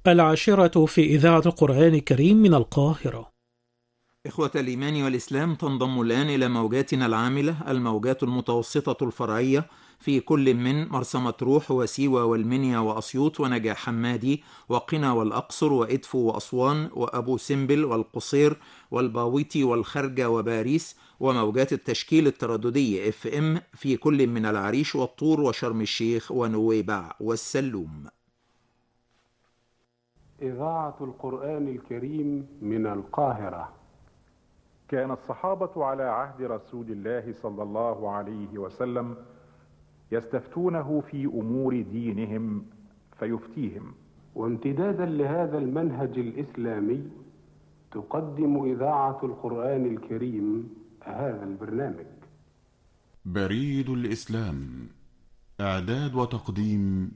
العاشرة في إذاعة القرآن الكريم من القاهرة. إخوة الإيمان والإسلام، تنضم الآن إلى موجاتنا العاملة الموجات المتوسطة الفرعية في كل من مرسى مطروح وسيوة والمنيا وأسيوط ونجع حمادي وقنا والأقصر وإدفو وأسوان وأبو سمبل والقصير والباويتي والخرجة وباريس، وموجات التشكيل الترددي FM في كل من العريش والطور وشرم الشيخ ونويبع والسلوم. إذاعة القرآن الكريم من القاهرة. كان الصحابة على عهد رسول الله صلى الله عليه وسلم يستفتونه في أمور دينهم فيفتيهم. وامتدادا لهذا المنهج الإسلامي تقدم إذاعة القرآن الكريم هذا البرنامج. بريد الإسلام، إعداد وتقديم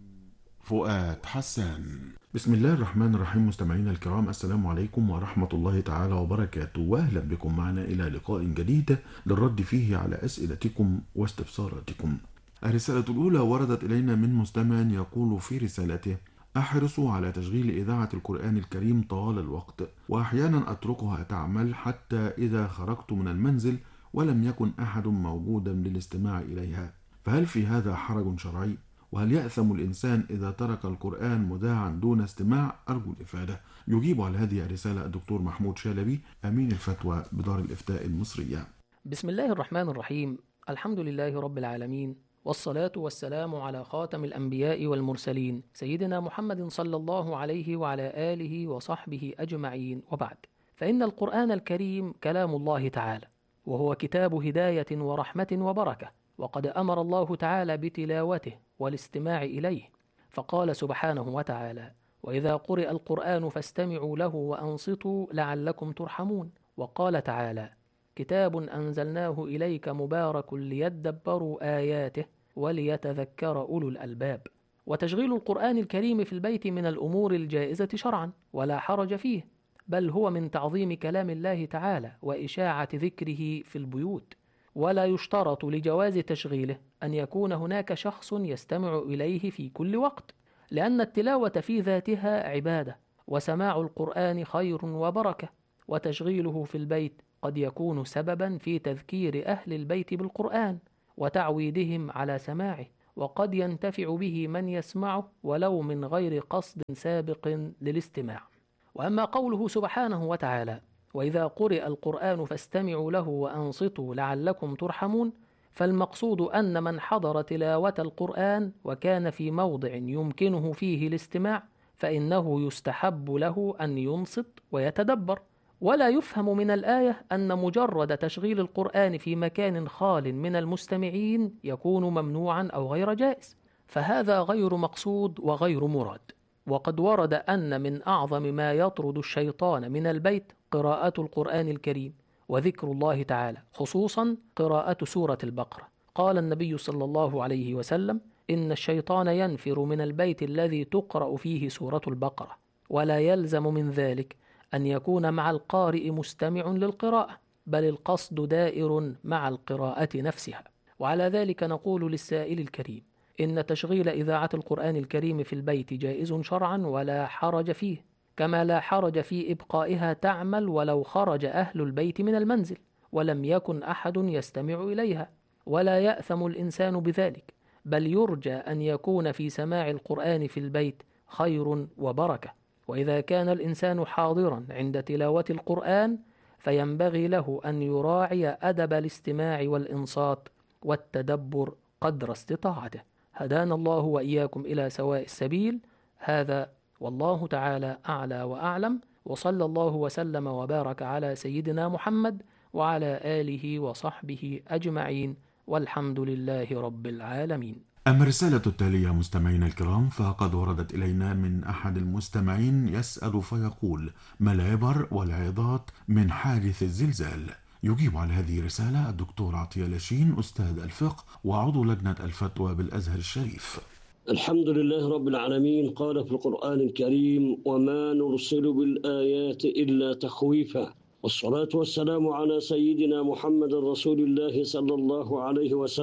فؤاد حسان. بسم الله الرحمن الرحيم. مستمعينا الكرام، السلام عليكم ورحمة الله تعالى وبركاته، وأهلا بكم معنا إلى لقاء جديد للرد فيه على أسئلتكم واستفساراتكم. الرسالة الأولى وردت إلينا من مستمع يقول في رسالته: أحرص على تشغيل إذاعة القرآن الكريم طوال الوقت، وأحيانا أتركها تعمل حتى إذا خرجت من المنزل ولم يكن أحد موجودا للاستماع إليها، فهل في هذا حرج شرعي؟ وهل يأثم الإنسان إذا ترك القرآن مذاعا دون استماع؟ أرجو الإفادة. يجيب على هذه الرسالة الدكتور محمود شالبي، أمين الفتوى بدار الإفتاء المصرية. بسم الله الرحمن الرحيم. الحمد لله رب العالمين، والصلاة والسلام على خاتم الأنبياء والمرسلين سيدنا محمد صلى الله عليه وعلى آله وصحبه أجمعين، وبعد، فإن القرآن الكريم كلام الله تعالى، وهو كتاب هداية ورحمة وبركة، وقد أمر الله تعالى بتلاوته والاستماع إليه، فقال سبحانه وتعالى: وإذا قرئ القرآن فاستمعوا له وأنصتوا لعلكم ترحمون. وقال تعالى: كتاب أنزلناه إليك مبارك ليدبروا آياته وليتذكر أولو الألباب. وتشغيل القرآن الكريم في البيت من الأمور الجائزة شرعا، ولا حرج فيه، بل هو من تعظيم كلام الله تعالى وإشاعة ذكره في البيوت. ولا يشترط لجواز تشغيله أن يكون هناك شخص يستمع إليه في كل وقت، لأن التلاوة في ذاتها عبادة، وسماع القرآن خير وبركة، وتشغيله في البيت قد يكون سببا في تذكير أهل البيت بالقرآن وتعويدهم على سماعه، وقد ينتفع به من يسمعه ولو من غير قصد سابق للاستماع. وأما قوله سبحانه وتعالى: وإذا قرئ القرآن فاستمعوا له وأنصتوا لعلكم ترحمون، فالمقصود أن من حضر تلاوة القرآن وكان في موضع يمكنه فيه الاستماع فإنه يستحب له أن ينصت ويتدبر. ولا يفهم من الآية أن مجرد تشغيل القرآن في مكان خال من المستمعين يكون ممنوعا أو غير جائز، فهذا غير مقصود وغير مراد. وقد ورد أن من أعظم ما يطرد الشيطان من البيت قراءة القرآن الكريم وذكر الله تعالى، خصوصا قراءة سورة البقرة. قال النبي صلى الله عليه وسلم: إن الشيطان ينفر من البيت الذي تقرأ فيه سورة البقرة، ولا يلزم من ذلك أن يكون مع القارئ مستمع للقراءة، بل القصد دائر مع القراءة نفسها. وعلى ذلك نقول للسائل الكريم: إن تشغيل إذاعة القرآن الكريم في البيت جائز شرعا ولا حرج فيه، كما لا حرج في إبقائها تعمل ولو خرج أهل البيت من المنزل ولم يكن أحد يستمع إليها، ولا يأثم الإنسان بذلك، بل يرجى أن يكون في سماع القرآن في البيت خير وبركة. وإذا كان الإنسان حاضرا عند تلاوة القرآن فينبغي له أن يراعي أدب الاستماع والإنصات والتدبر قدر استطاعته. هدانا الله وإياكم إلى سواء السبيل. هذا والله تعالى أعلى وأعلم، وصلى الله وسلم وبارك على سيدنا محمد وعلى آله وصحبه أجمعين، والحمد لله رب العالمين. أما الرسالة التالية مستمعينا الكرام فقد وردت إلينا من أحد المستمعين يسأل فيقول: ما العبر والعظات من حادث الزلزال؟ يجيب على هذه الرسالة الدكتور عطية لاشين، أستاذ الفقه وعضو لجنة الفتوى بالأزهر الشريف. الحمد لله رب العالمين. قال في القرآن الكريم: وما نرسل بالآيات إلا تخويفا. والصلاة والسلام على سيدنا محمد رسول الله صلى الله عليه وسلم.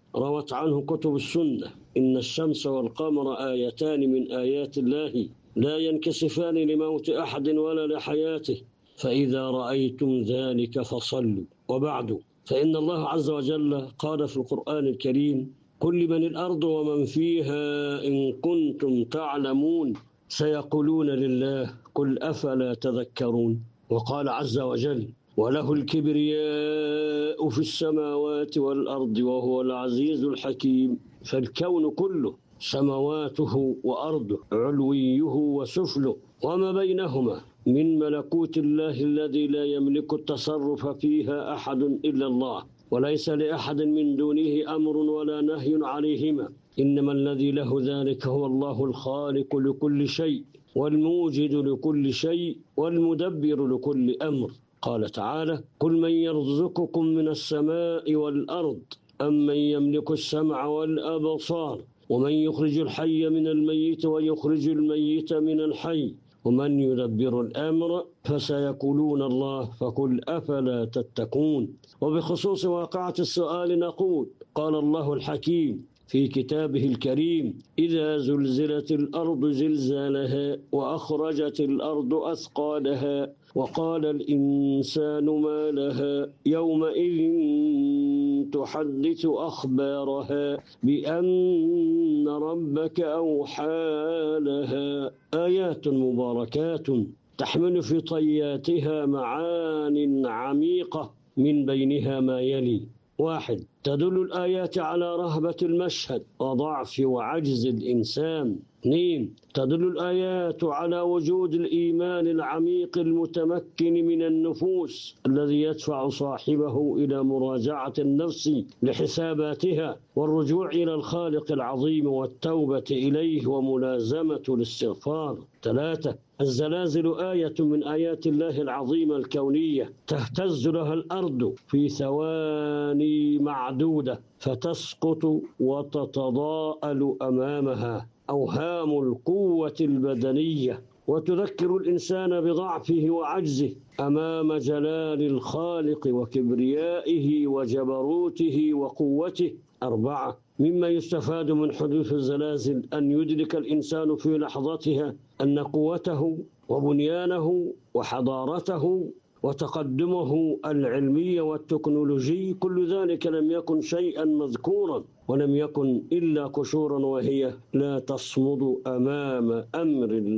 روت عنه كتب السنة إن الشمس والقمر آيتان من آيات الله لا ينكسفان لموت أحد ولا لحياته، فإذا رأيتم ذلك فصلوا. وبعد، فإن الله عز وجل قال في القرآن الكريم: قل لمن الأرض ومن فيها إن كنتم تعلمون سيقولون لله قل أفلا تذكرون. وقال عز وجل: وله الكبرياء في السماوات والأرض وهو العزيز الحكيم. فالكون كله سماواته وأرضه، علويه وسفله وما بينهما من ملكوت الله الذي لا يملك التصرف فيها أحد إلا الله، وليس لأحد من دونه أمر ولا نهي عليهما، إنما الذي له ذلك هو الله الخالق لكل شيء والموجد لكل شيء والمدبر لكل أمر. قال تعالى: قل من يرزقكم من السماء والأرض أم من يملك السمع والأبصار ومن يخرج الحي من الميت ويخرج الميت من الحي ومن يدبر الأمر فسيقولون الله فقل أفلا تتقون. وبخصوص واقعة السؤال نقول: قال الله الحكيم في كتابه الكريم: إذا زلزلت الأرض زلزالها وأخرجت الأرض أثقالها وقال الإنسان ما لها يومئذ تحدث أخبارها بأن ربك أوحى لها. آيات مباركات تحمل في طياتها معان عميقة، من بينها ما يلي: 1. تدل الآيات على رهبة المشهد وضعف وعجز الإنسان. 2. تدل الآيات على وجود الإيمان العميق المتمكن من النفوس الذي يدفع صاحبه إلى مراجعة النفس لحساباتها والرجوع إلى الخالق العظيم والتوبة إليه وملازمة الاستغفار. 3. الزلازل آية من آيات الله العظيمة الكونية تهتز لها الأرض في ثواني معدودة فتسقط وتتضاءل أمامها أوهام القوة البدنية، وتذكر الإنسان بضعفه وعجزه أمام جلال الخالق وكبريائه وجبروته وقوته. 4. مما يستفاد من حدوث الزلازل أن يدرك الإنسان في لحظتها أن قوته وبنيانه وحضارته وتقدمه العلمي والتكنولوجي كل ذلك لم يكن شيئا مذكورا، ولم يكن إلا قشورا وهي لا تصمد أمام أمر الله.